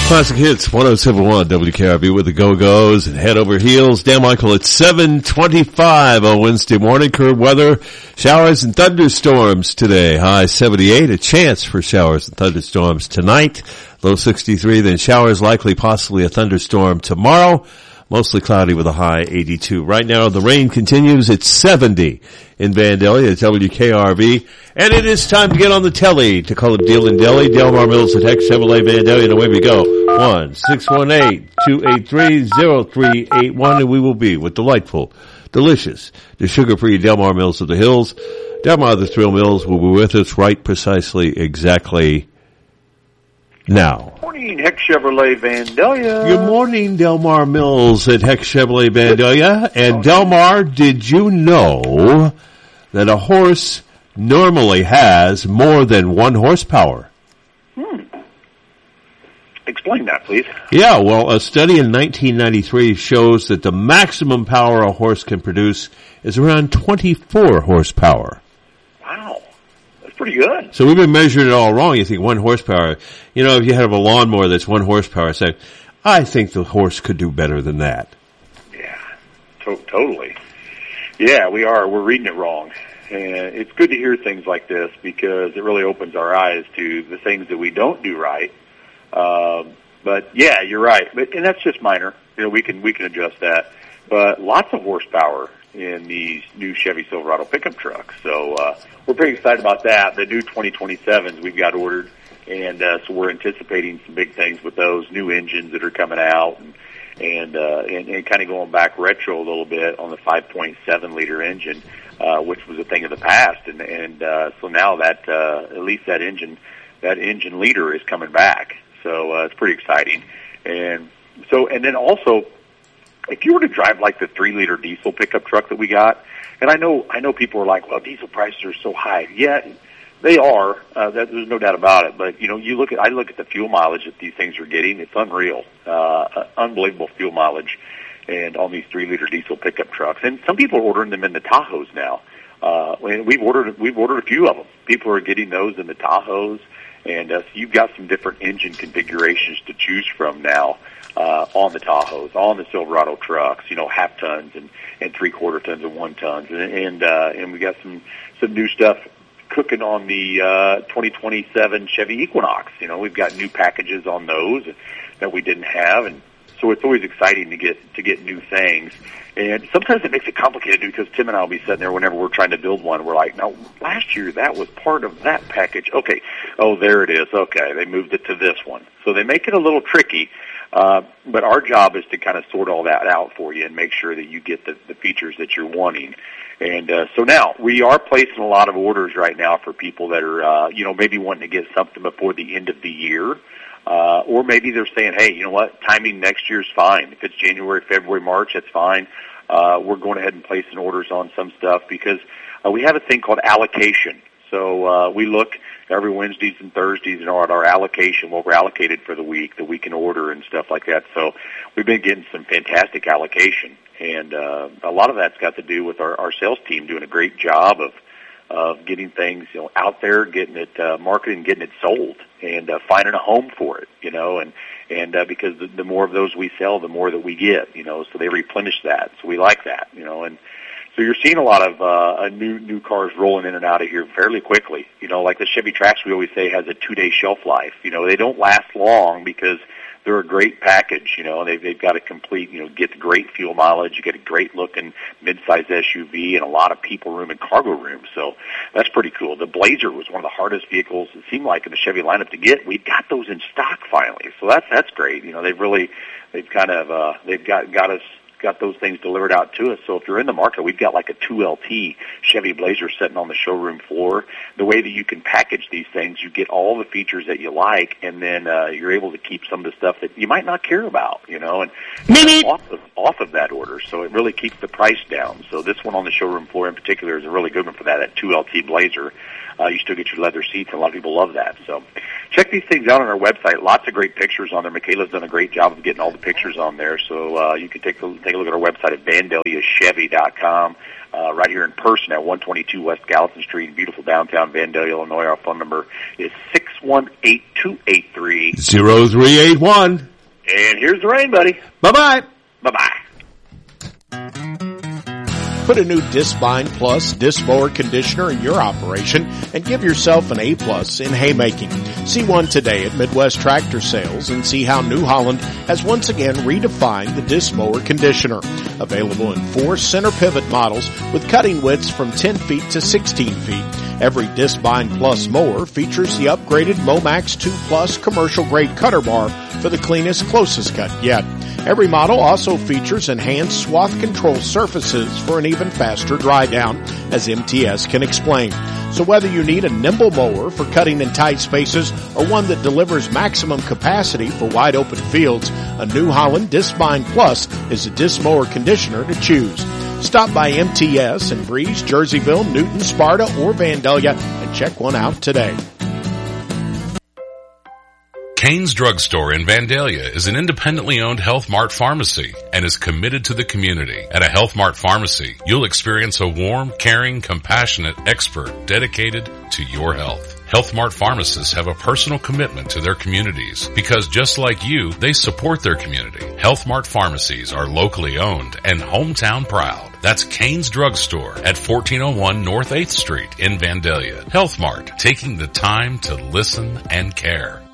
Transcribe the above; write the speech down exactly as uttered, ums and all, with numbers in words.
Classic Hits, one oh seven point one W K R B with the Go-Go's and Head Over Heels. Dan Michael at seven twenty-five on Wednesday morning. Current weather, showers and thunderstorms today. High seventy-eight, a chance for showers and thunderstorms tonight. Low sixty-three, then showers likely, possibly a thunderstorm tomorrow. Mostly cloudy with a high eighty-two. Right now the rain continues at seventy in Vandalia at W K R V. And it is time to get on the telly to call up Deal and Deli. Delmar Mills at Heck Chevrolet Vandalia. And away we go. one six one eight, two eight three, zero three eight one. And we will be with delightful, delicious, the sugar-free Delmar Mills of the Hills. Delmar the Thrill Mills will be with us right precisely exactly now. Morning, Heck Chevrolet Vandalia. Good morning, Delmar Mills at Heck Chevrolet Vandalia. And Delmar, did you know that a horse normally has more than one horsepower? Hmm. Explain that, please. Yeah, well, a study in nineteen ninety-three shows that the maximum power a horse can produce is around twenty-four horsepower. Wow. Pretty good. So we've been measuring it all wrong. You think one horsepower. You know, if you have a lawnmower that's one horsepower, say, I think the horse could do better than that. Yeah, to- totally. Yeah, we are. We're reading it wrong. And it's good to hear things like this because it really opens our eyes to the things that we don't do right. Um, but yeah, you're right. But, and that's just minor. You know, we can, we can adjust that. But lots of horsepower in these new Chevy Silverado pickup trucks. So, uh, we're pretty excited about that. The new twenty twenty-sevens we've got ordered, and uh, so we're anticipating some big things with those new engines that are coming out, and and uh, and, and kind of going back retro a little bit on the five point seven liter engine, uh, which was a thing of the past, and and uh, so now that uh, at least that engine that engine leader is coming back. So uh, it's pretty exciting, and so and then also, if you were to drive like the three liter diesel pickup truck that we got. And I know, I know people are like, well, diesel prices are so high. Yeah, they are. Uh, that, there's no doubt about it. But, you know, you look at, I look at the fuel mileage that these things are getting. It's unreal. Uh, unbelievable fuel mileage and on these three liter diesel pickup trucks. And some people are ordering them in the Tahoes now. Uh, and we've ordered, we've ordered a few of them. People are getting those in the Tahoes. And, uh, so you've got some different engine configurations to choose from now. Uh, on the Tahoes, on the Silverado trucks, you know, half tons and, and three quarter tons and one tons. And, and, uh, and we got some, some new stuff cooking on the, uh, twenty twenty-seven Chevy Equinox. You know, we've got new packages on those that we didn't have. And so it's always exciting to get, to get new things. And sometimes it makes it complicated because Tim and I will be sitting there whenever we're trying to build one. We're like, no, last year that was part of that package. Okay. Oh, there it is. Okay. They moved it to this one. So they make it a little tricky. Uh, but our job is to kind of sort all that out for you and make sure that you get the, the features that you're wanting. And, uh, so now we are placing a lot of orders right now for people that are, uh, you know, maybe wanting to get something before the end of the year. Uh, or maybe they're saying, hey, you know what, timing next year's fine. If it's January, February, March, that's fine. Uh, we're going ahead and placing orders on some stuff because, uh, we have a thing called allocation. So, uh, we look every Wednesdays and Thursdays, you know, at our allocation, what we're allocated for the week, that we can order and stuff like that. So we've been getting some fantastic allocation. And, uh, a lot of that's got to do with our, our sales team doing a great job of, of getting things, you know, out there, getting it, uh, marketed and getting it sold and, uh, finding a home for it, you know, and, and, uh, because the, the more of those we sell, the more that we get, you know, so they replenish that. So we like that, you know, and, so you're seeing a lot of uh, new new cars rolling in and out of here fairly quickly. You know, like the Chevy Trax, we always say has a two-day shelf life. You know, they don't last long because they're a great package. You know, they've they've got a complete, you know, get the great fuel mileage, you get a great looking mid-size S U V, and a lot of people room and cargo room. So that's pretty cool. The Blazer was one of the hardest vehicles it seemed like in the Chevy lineup to get. We've got those in stock finally, so that's that's great. You know, they've really they've kind of uh, they've got got us. got those things delivered out to us. So if you're in the market, we've got like a two L T Chevy Blazer sitting on the showroom floor. The way that you can package these things, you get all the features that you like, and then uh, you're able to keep some of the stuff that you might not care about, you know, and off of, off of that order. So it really keeps the price down. So this one on the showroom floor in particular is a really good one for that, that two L T Blazer. Uh, you still get your leather seats, and a lot of people love that. So check these things out on our website. Lots of great pictures on there. Michaela's done a great job of getting all the pictures on there, so uh, you can take a, take a look at our website at vandalia chevy dot com. Uh, right here in person at one twenty-two West Gallatin Street in beautiful downtown Vandalia, Illinois. Our phone number is six one eight, two eight three, zero three eight one. And here's the rain, buddy. Bye-bye. Bye-bye. Put a new Discbind Plus disc mower conditioner in your operation and give yourself an A plus in haymaking. See one today at Midwest Tractor Sales and see how New Holland has once again redefined the disc mower conditioner. Available in four center pivot models with cutting widths from ten feet to sixteen feet. Every Discbind Plus mower features the upgraded Momax two Plus commercial grade cutter bar for the cleanest, closest cut yet. Every model also features enhanced swath control surfaces for an even faster dry down, as M T S can explain. So whether you need a nimble mower for cutting in tight spaces or one that delivers maximum capacity for wide open fields, a New Holland Discbind Plus is a disc mower conditioner to choose. Stop by M T S in Breeze, Jerseyville, Newton, Sparta, or Vandalia and check one out today. Kane's Drug Store in Vandalia is an independently owned Health Mart pharmacy and is committed to the community. At a Health Mart pharmacy, you'll experience a warm, caring, compassionate expert dedicated to your health. Health Mart pharmacists have a personal commitment to their communities because just like you, they support their community. Health Mart pharmacies are locally owned and hometown proud. That's Kane's Drug Store at fourteen oh one North eighth Street in Vandalia. Health Mart, taking the time to listen and care.